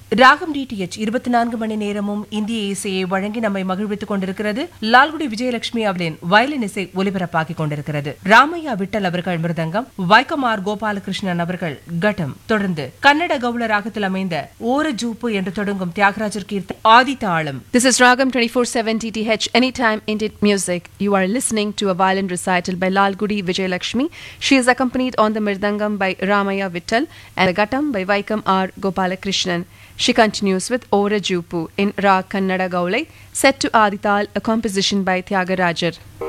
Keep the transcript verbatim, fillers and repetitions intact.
ராகம் டிடிஎச் இருபத்தி நான்கு மணி நேரமும் இந்திய இசையை வழங்கி நம்மை மகிழ்வித்துக் கொண்டிருக்கிறது. லால்குடி விஜயலட்சுமி அவர்களின் வயலின் இசை ஒலிபரப்பாகிக் கொண்டிருக்கிறது. ராமையா விட்டல் அவர்கள் மிருதங்கம், வைக்கம் ஆர் கோபாலகிருஷ்ணன் அவர்கள் கட்டம். தொடர்ந்து கன்னட கவுள ராகத்தில் அமைந்த ஓர ஜூப்பு என்று தொடங்கும் தியாகராஜர் கீர்த்தி ஆதி தாளம். This is Ragam twenty-four seven D T H Anytime Indian Music. You are listening to a violin recital by Lalgudi Vijayalakshmi. She is accompanied on the mirdangam by Ramaya Vittal and the ghattam by Vaikam R Gopalakrishnan. She continues with Ora Jupu in Rag Kannada Gaulai, set to Adital, a composition by Tyagarajar.